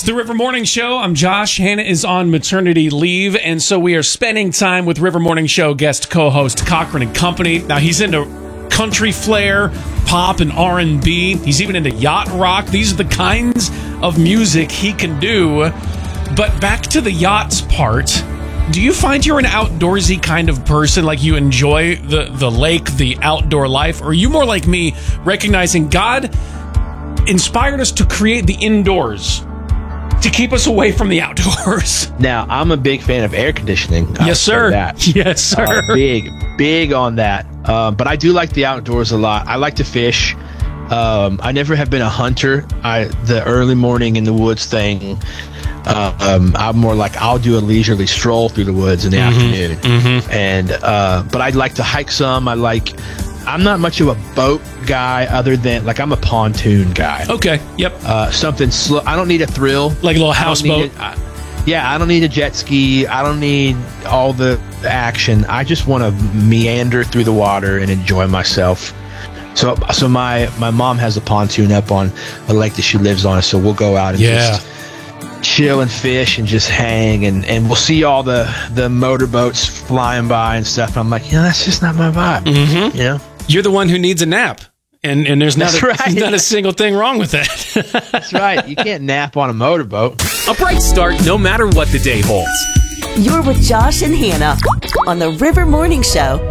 It's the River Morning Show. I'm Josh. Hannah is on maternity leave, and so we are spending time with River Morning Show guest co-host Cochran and Company. Now, he's into country flair, pop, and R&B. He's even into yacht rock. These are the kinds of music he can do. But back to the yachts part, do you find you're an outdoorsy kind of person? Like you enjoy the lake, the outdoor life? Or are you more like me, recognizing God inspired us to create the indoors to keep us away from the outdoors? Now, I'm a big fan of air conditioning. Yes, sir. Yes, sir. Big on that. But I do like the outdoors a lot. I like to fish. I never have been a hunter. The early morning in the woods thing, I'm more like I'll do a leisurely stroll through the woods in the afternoon. And but I'd like to hike some. I'm not much of a boat guy other than, like, I'm a pontoon guy. Okay, yep. Something slow. I don't need a thrill. Like a little houseboat. I don't need a jet ski. I don't need all the action. I just want to meander through the water and enjoy myself. So my mom has a pontoon up on a lake that she lives on, so we'll go out and just chill and fish and just hang, and we'll see all the motorboats flying by and stuff. And I'm like, that's just not my vibe. You're the one who needs a nap, and there's not a single thing wrong with that. That's right. You can't nap on a motorboat. A bright start no matter what the day holds. You're with Josh and Hannah on the River Morning Show